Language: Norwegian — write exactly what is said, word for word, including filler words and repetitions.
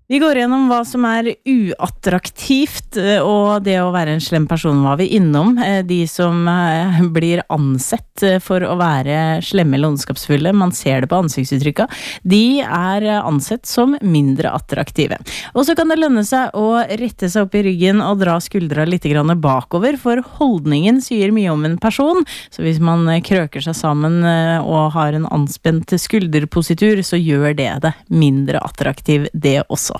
Vi går gjennom hva som er uattraktivt, og det å være en slem person var vi innom. De som blir ansett for å være slemme eller ondskapsfulle, man ser det på ansiktsuttrykket, de er ansett som mindre attraktive. Og så kan det lønne seg å rette seg opp i ryggen og dra skuldra litt grann bakover, for holdningen sier mye om en person. Så hvis man krøker seg sammen og har en anspent skulderpositur, så gjør det det mindre attraktiv det også.